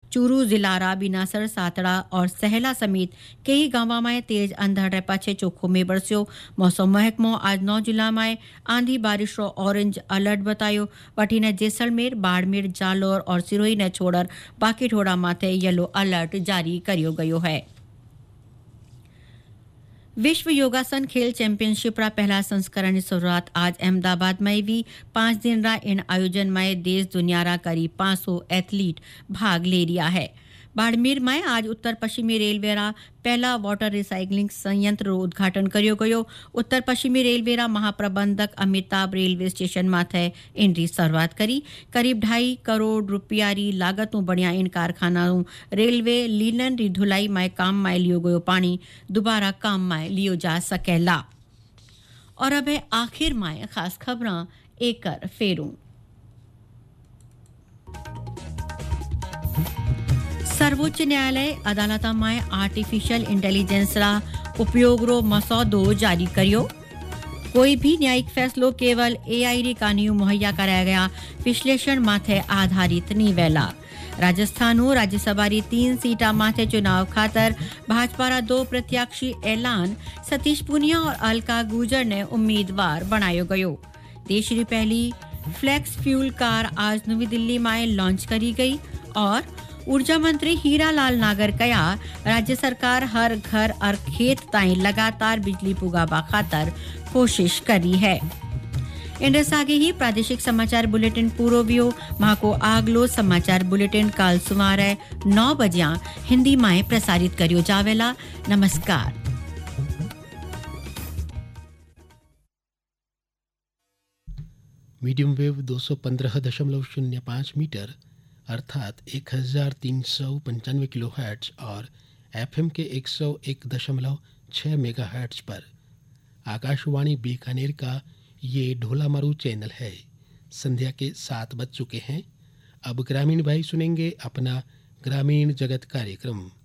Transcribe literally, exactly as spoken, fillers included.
चूरू, जिलारा, बिनासर, सातड़ा और सहला समेत कई गांव में तेज अंधड़ पाछे चोखो में बरस्यो। मौसम महकमो आज नौ जिला में आंधी बारिश रो ऑरेंज अलर्ट बतायो। वठीने जैसलमेर, बाड़मेर, जालोर और सिरोही ने छोड़ बाकी ठोड़ा माथे येलो अलर्ट जारी करियो गयो है। विश्व योगासन खेल चैंपियनशिप रा पहला संस्करण की शुरुआत आज अहमदाबाद में भी। पांच दिन रा इन आयोजन में देश दुनिया रा करीब पाँच सौ एथलीट भाग ले रिया है। बाड़मेर में आज उत्तर पश्चिमी रेलवे रा पहला वाटर रिसाइकलिंग संयंत्र रो उद्घाटन करियो गयो। उत्तर पश्चिमी रेलवे रा महाप्रबंधक अमिताभ रेलवे स्टेशन माथे इनरी शुरुआत करी। करीब ढाई करोड़ रुपया री लागत नु बनिया इन कारखाना रेलवे लीलन री धुलाई में काम में लियो गयो पानी दोबारा काम में लियो जा सकेला। और अब है आखिर में खास खबरां एक कर फेरूं। सर्वोच्च न्यायालय अदालत में आर्टिफिशियल इंटेलिजेंस रा उपयोग रो मसौदो जारी करियो। कोई भी न्यायिक फैसलो केवल एआई री कानून मुहैया कराया गया विश्लेषण माथे आधारित नहीं वेला। राजस्थान राज्यसभा री तीन सीटा माथे चुनाव खातर भाजपा रा दो प्रत्याशी ऐलान। सतीश पूनिया और अलका गुजर ने उम्मीदवार बनायो गयो। देश री पहली फ्लेक्स फ्यूल कार आज नवी दिल्ली में लॉन्च करी गई। और ऊर्जा मंत्री हीरालाल नागर कया राज्य सरकार हर घर और खेत ताईं लगातार बिजली पुगाबा खातर कोशिश करी है। इंडस आगे ही प्रादेशिक समाचार बुलेटिन पूरो वियो। माको आगलो समाचार बुलेटिन काल सुमारे नौ बजिया हिंदी में प्रसारित करियो जावेला। नमस्कार। मीडियम वेव दो सौ पंद्रह दशमलव शून्य पाँच मीटर अर्थात एक हजार तीन सौ पंचानवे किलो हर्ट्ज और एफएम के एक सौ एक दशमलव छः मेगा हर्ट्ज पर आकाशवाणी बीकानेर का ये ढोलामारू चैनल है। संध्या के सात बज चुके हैं। अब ग्रामीण भाई सुनेंगे अपना ग्रामीण जगत कार्यक्रम।